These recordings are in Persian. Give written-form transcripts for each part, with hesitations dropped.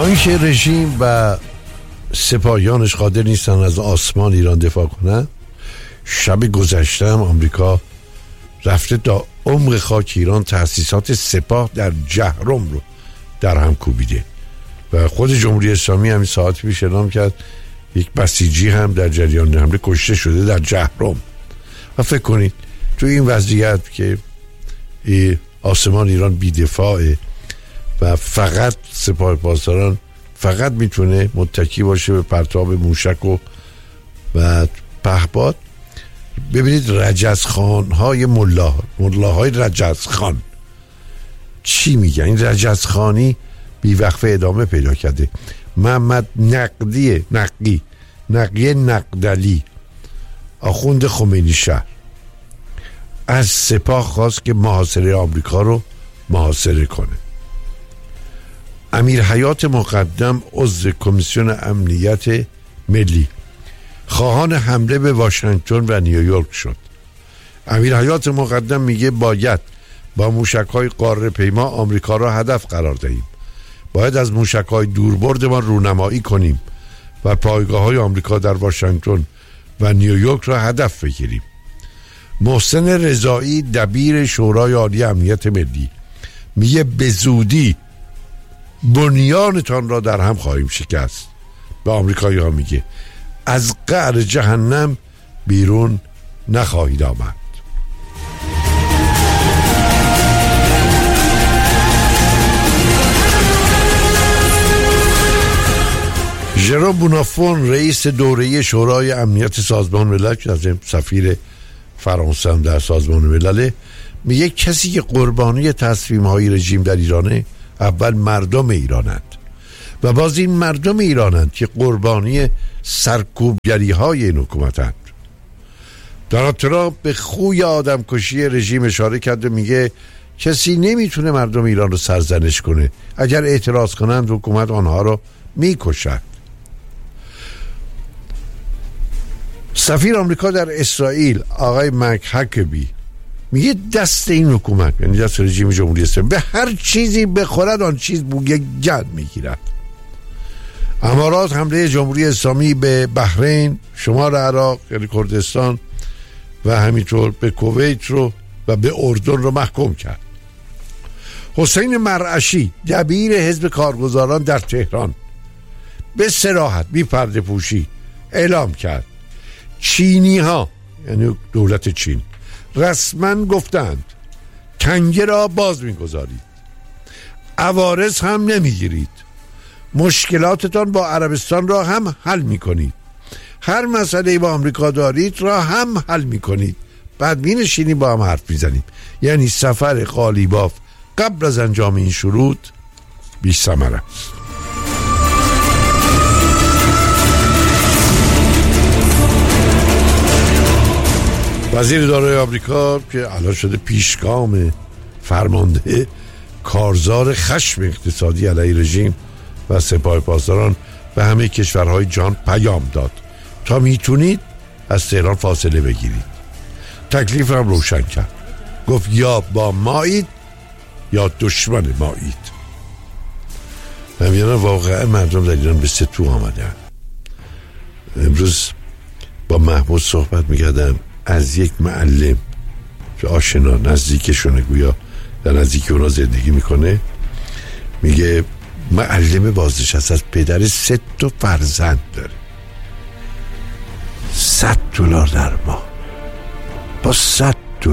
با اینکه رژیم و سپاهیانش قادر نیستن از آسمان ایران دفاع کنن، شب گذشته هم آمریکا رفته تا عمق خاک ایران تأسیسات سپاه در جهرم رو در هم کوبیده و خود جمهوری اسلامی همین ساعت پیش اعلام کرد یک بسیجی هم در جریان حمله کشته شده در جهرم. و فکر کنید تو این وضعیت که آسمان ایران بی‌دفاعه و فقط سپاه پاسداران فقط میتونه متکی باشه به پرتاب موشک و پهپاد. ببینید رجزخان های ملاهای رجزخان چی میگن؟ این رجزخانی بیوقفه ادامه پیدا کرده. محمد نقی نقدلی آخوند خمینی شهر از سپاه خواست که محاصره آمریکا رو محاصره کنه. امیر حیات مقدم عضو کمیسیون امنیت ملی خواهان حمله به واشنگتن و نیویورک شد. امیر حیات مقدم میگه باید با موشک‌های قاره پیما آمریکا را هدف قرار دهیم. باید از موشک‌های دوربردمان رونمایی کنیم و پایگاه‌های آمریکا در واشنگتن و نیویورک را هدف بگیریم. محسن رضایی دبیر شورای عالی امنیت ملی میگه به زودی بنیانتان را در هم خواهیم شکست. به آمریکایی‌ها میگه از قعر جهنم بیرون نخواهید آمد. ژرام بونافون رئیس دوره‌ای شورای امنیت سازمان ملل که از سفیر فرانسه هم در سازمان ملل میگه کسی که قربانی تصمیم‌های رژیم در ایرانه اول مردم ایرانند و باز این مردم ایرانند که قربانی سرکوبگری‌های این حکومتند. دونالد ترامپ به خوی آدمکشی رژیم اشاره کرده، میگه کسی نمیتونه مردم ایران رو سرزنش کنه، اگر اعتراض کنند حکومت آنها رو میکشد. سفیر آمریکا در اسرائیل آقای مک هکبی میگه دست این حکومت یعنی دست رژیم جمهوری اسلامی به هر چیزی بخورد آن چیز بوی گند میگیرد. امارات حمله جمهوری اسلامی به بحرین، شمال عراق یعنی کردستان و همینطور به کویت رو و به اردن رو محکوم کرد. حسین مرعشی دبیر حزب کارگزاران در تهران به صراحت بی پرده پوشی اعلام کرد چینی ها یعنی دولت چین رسما گفتند تنگه را باز میگذارید، عوارض هم نمیگیرید، مشکلاتتان با عربستان را هم حل میکنید، هر مسئله با آمریکا دارید را هم حل میکنید، بعد مینشینیم با هم حرف میزنیم. یعنی سفر قالیباف قبل از انجام این شروط بی ثمره. وزیر دارایی آمریکا که الان شده پیشگام فرمانده کارزار خشم اقتصادی علیه رژیم و سپاه پاسداران به همه کشورهای جهان پیام داد تا میتونید از تهران فاصله بگیرید. تکلیف هم روشن کرد، گفت یا با مایید یا دشمن مایید. و میانه واقعا مردم در ایران به ستو آمدن. امروز با محمود صحبت میکردم از یک معلم که آشنا نزدیکشونه، گویا در نزدیکی اونا زندگی میکنه، میگه معلم بازنشسته از پدر 3 فرزند داره، $100 در ماه، با $100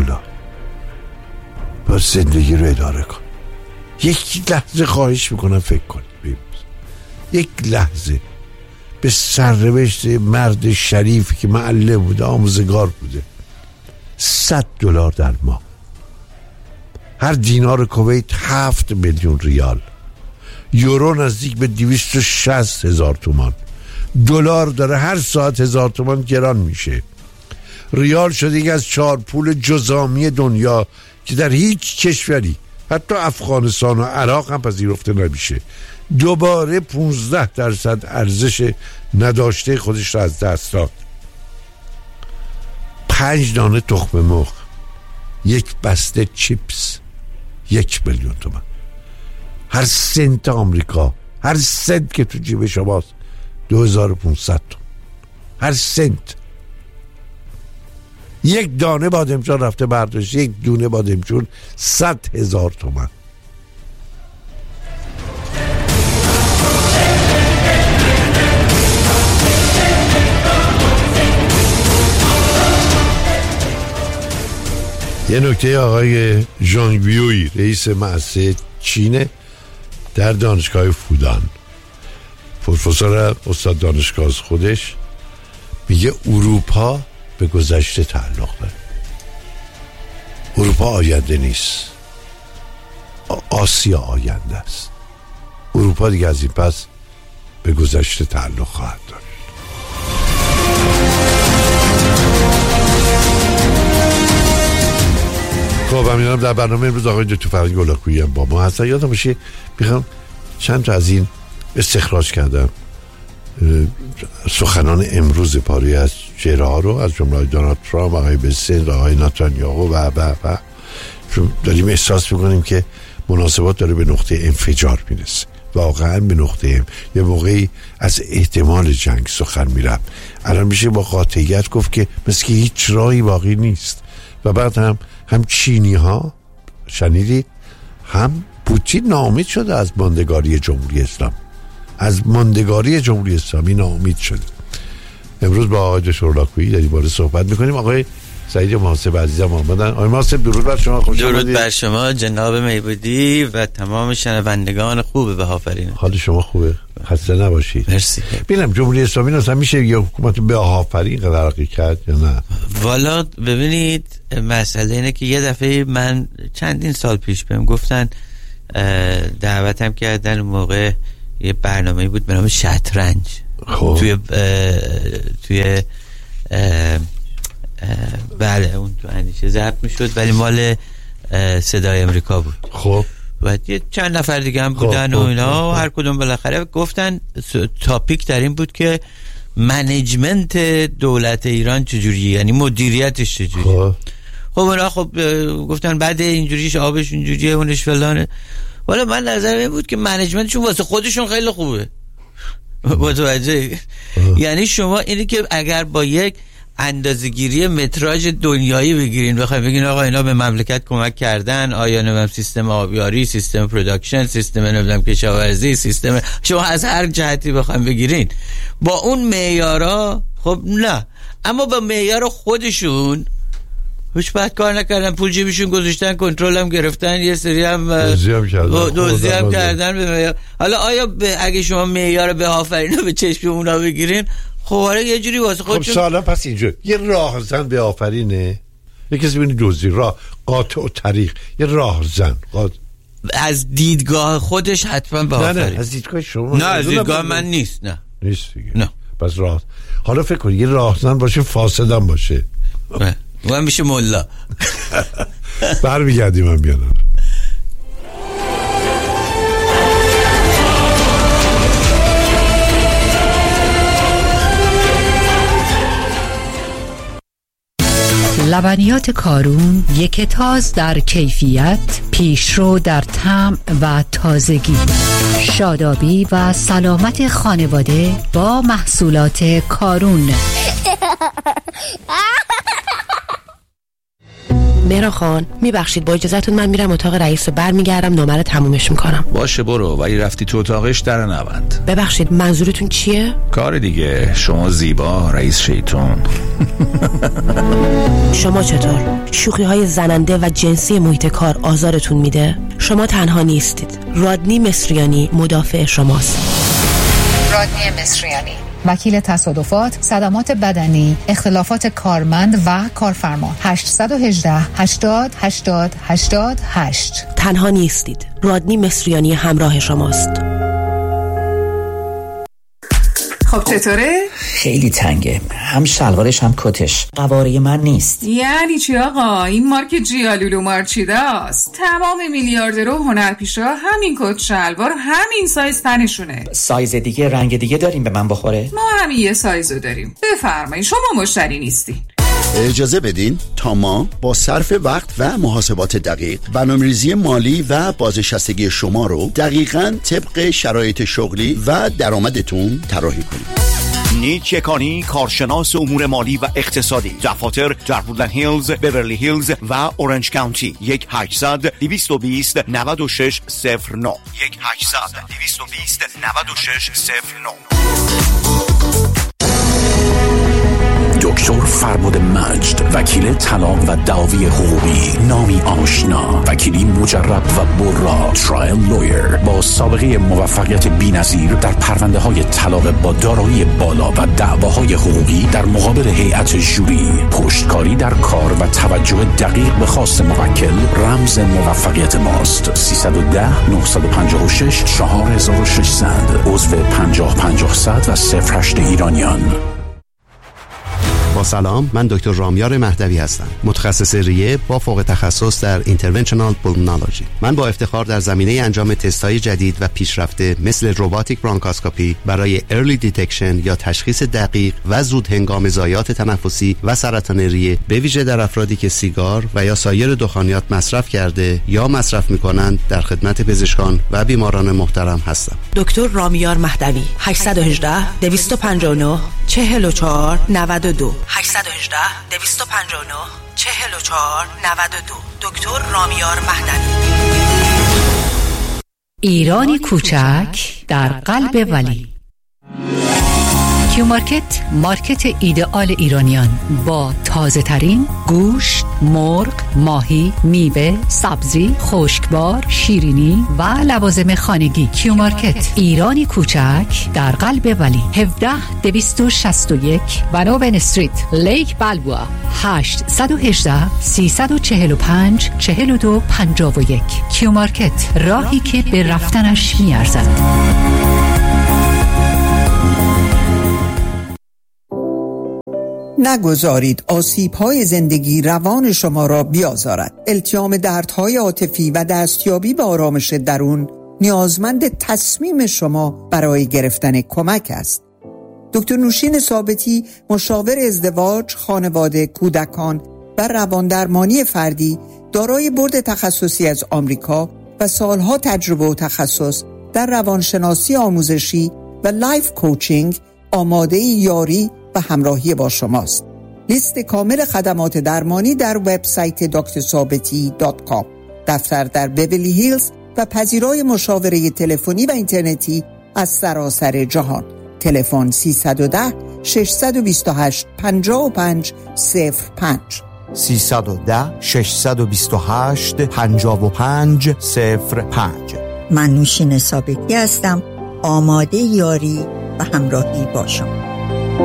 با زندگی رو اداره کن. یک لحظه خواهش میکنم فکر کنید، یک لحظه به سرنوشت مرد شریفی که معلم بوده، آموزگار بوده. $100 در ماه. هر دینار کویت 7 میلیون ریال، یورو نزدیک به 260,000 تومان، دلار داره هر ساعت 1000 تومان گران میشه. ریال شده یکی از 4 پول جزامی دنیا که در هیچ کشوری حتی افغانستان و عراق هم پذیرفته نمیشه. دوباره 15% ارزش نداشته خودش را از دست داد. 5 دانه تخم مرغ، یک بسته چیپس 1 میلیون تومان. هر سنت آمریکا هر سنت که تو جیب شماست 2500 تومان. هر سنت. یک دانه بادمجان رفته برداشت، یک دونه بادمجون 100,000 تومان. یه نکته آقای ژانگ ویوی رئیس مؤسسه چینه در دانشگاه فودان، پروفسور استاد دانشگاه از خودش میگه اروپا به گذشته تعلق داره. اروپا آینده نیست، آسیا آینده است. اروپا دیگه از این پس به گذشته تعلق خواهد داشت. خب همینم در برنامه امروز آقای دکتر فرهنگ گلاکویی هم با ما هستن. یادم باشه میخوام چند تا از این استخراج کردم سخنان امروز پاری از چهره ها رو، از جمله دونالد ترامپ، آقای بسن، آقای نتانیاهو و چون داریم احساس میکنیم که مناسبات داره به نقطه انفجار میرسه. واقعا به نقطه یه موقعی از احتمال جنگ سخن میرم، الان میشه با قاطعیت گفت که مثل که هیچ راهی باقی نیست. و بعد هم چینی ها شنیدید، هم پوتین ناامید شده از ماندگاری جمهوری اسلام، از ماندگاری جمهوری اسلامی ناامید شده. امروز با آقای دکتر گلاکویی در این باره صحبت میکنیم. آقای سعید محاسب عزیزم آمدن. آقای محاسب درود بر شما. خوش درود آمدید. بر شما جناب میبودی و تمام شنوندگان خوب بهافرین. حال شما خوبه؟ خسته نباشید. مرسی. ببینم جمهوری اسلامی اصلا میشه یه حکومت بهافرین ترقی کرد یا نه؟ والا ببینید مسئله اینه که یه دفعه من چندین سال پیش بهم گفتن، دعوتم کردن اون موقع یه برنامه‌ای بود به نام شطرنج. خب توی بله اون تو اندیشه ضبط میشد ولی مال صدای امریکا بود. خب و یه چند نفر دیگه هم بودن و اینا، هر کدوم بالاخره گفتن تاپیک در این بود که منیجمنت دولت ایران چجوریه، یعنی مدیریتش چجوریه. خب اونا گفتن بعد اینجوریش آبش اینجوریه اونش فلانه. والا من نظرم این بود که منیجمنتشون واسه خودشون خیلی خوبه. متوجه؟ یعنی شما اینی که اگر با یک اندازه‌گیری متراژ دنیایی بگیرین، بخواید بگین آقا اینا به مملکت کمک کردن، آیا نمیدونم سیستم آبیاری، سیستم پروداکشن، سیستم نمیدونم کشاورزی، سیستم، شما از هر جهتی بخواید بگیرین با اون معیارا، خب نه، اما با معیار خودشون هیچ بعد کار نکردن، پول جیبشون گذاشتن، کنترل هم گرفتن، یه سری هم دزدی هم کردن به معیار. حالا آیا اگه شما معیار بهافرین رو به چشم اونا بگیرین، خب آره یه جوری واسه خودشون. خب سالا پس اینجور یه راهزن به آفرینه، یه کسی بینی دوزی راه قاطع و طریق، یه راهزن از دیدگاه خودش حتما به آفرین. نه از دیدگاه شما؟ نه از دیدگاه من نیست. نیست دیگه. نه پس راه. حالا فکر کن یه راهزن باشه فاسدم باشه، و هم میشه ملا. برمیگردیم هم بیانم. لبنیات کارون، یک تاز در کیفیت، پیشرو در طعم و تازگی. شادابی و سلامت خانواده با محصولات کارون. مهران خان میبخشید با اجازهتون من میرم اتاق رئیس و برمیگردم نامه رو تمومش میکنم. باشه برو، ولی رفتی تو اتاقش در نبند. ببخشید منظورتون چیه؟ کار دیگه، شما زیبا رئیس شیطون. شما چطور؟ شوخی های زننده و جنسی محیط کار آزارتون میده؟ شما تنها نیستید. رادنی مصریانی مدافع شماست. رادنی مصریانی، وکیل تصادفات، صدمات بدنی، اختلافات کارمند و کارفرما. 818-80-80-88. تنها نیستید. رادنی مصریانی همراه شماست. خب چطوره؟ خیلی تنگه، هم شلوارش هم کتش قواره من نیست. یعنی چی آقا؟ این مارک جیالولو مارچیداست. تمام میلیاردرها و هنرپیشا همین کت شلوار همین سایز تنشونه. سایز دیگه رنگ دیگه داریم به من بخوره؟ ما همین یه سایزو داریم. بفرمایید، شما مشتری نیستی. اجازه بدین تا ما با صرف وقت و محاسبات دقیق برنامه‌ریزی مالی و بازنشستگی شما رو دقیقاً طبق شرایط شغلی و درآمدتون طراحی کنیم. نیک یکانی، کارشناس امور مالی و اقتصادی، دفاتر در وودلند هیلز، بیورلی هیلز و اورنج کانتی. 1-800-220-9609 1-800-220-9609. دکتر فربد مجد، وکیل طلاق و دعاوی حقوقی، نامی آشنا، وکیلی مجرب و برا، ترایل لویر با سابقه موفقیت بی‌نظیر در پرونده‌های طلاق با دارایی بالا و دعواهای حقوقی در مقابل هیئت ژوری. پشتکاری در کار و توجه دقیق به خواست موکل رمز موفقیت ماست. 310-956-4600 عضو 50-50 و 08 ایرانیان. با سلام، من دکتر رامیار مهدوی هستم، متخصص ریه با فوق تخصص در اینترونشنال پولمونولوژی. من با افتخار در زمینه انجام تست‌های جدید و پیشرفته مثل روباتیک برانکاسکوپی برای ارلی دیتکشن یا تشخیص دقیق و زود هنگام ضایعات تنفسی و سرطان ریه، به ویژه در افرادی که سیگار و یا سایر دخانیات مصرف کرده یا مصرف می‌کنند، در خدمت پزشکان و بیماران محترم هستم. دکتر رامیار مهدوی، 818-259-4492 818-259-4492. دکتر رامیار مهدوی. ایرانی کوچک در قلب ولی. کیو مارکت، مارکت ایدئال ایرانیان با تازه ترین گوشت، مرغ، ماهی، میوه، سبزی، خشکبار، شیرینی و لوازم خانگی. کیو مارکت، ایرانی کوچک در قلب ولی. 17-261 بنوون استریت، لیک بلبوآ. 818-345-4251. کیو مارکت، راهی که به رفتنش میارزد. نگذارید آسیب‌های زندگی روان شما را بیازارد. التیام دردهای عاطفی و دستیابی به آرامش درون نیازمند تصمیم شما برای گرفتن کمک است. دکتر نوشین ثابتی، مشاور ازدواج، خانواده، کودکان و رواندرمانی فردی، دارای بورد تخصصی از آمریکا و سالها تجربه و تخصص در روانشناسی آموزشی و لایف کوچینگ، آماده یاری و همراهی با شماست. لیست کامل خدمات درمانی در وبسایت drثابتی.com. دفتر در بیولی هیلز و پذیرای مشاوره تلفنی و اینترنتی از سراسر جهان. تلفن 310-628-5505 310-628-5505. من نوشین ثابتی هستم، آماده یاری و همراهی با شما.